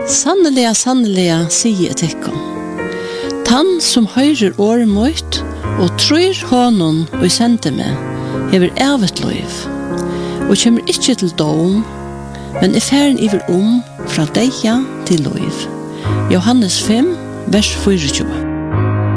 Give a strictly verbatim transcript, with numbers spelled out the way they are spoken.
Sanneliga, sanneliga, sier jeg tikkum. Tann som høyrer året møyt, og tror honom og sender meg, hever evet liv, og kommer ikke til dom, men er færen iver om fra deia til liv. Johannes fem, vers fyrtjue.